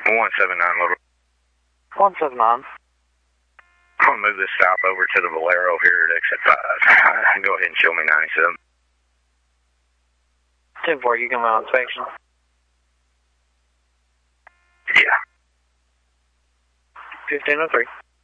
179 Little. 179. I'll move this south over to the Valero here at exit 5. Go ahead and show me 97. 10-4, you come out inspection. Yeah. 1503.